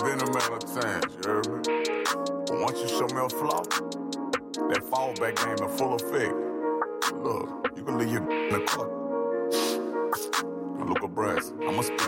invented amount of times, you heard me? But once you show me a flaw, that fallback game in full effect. Look, you can leave your in the cut. Look at Brass. I'ma speak.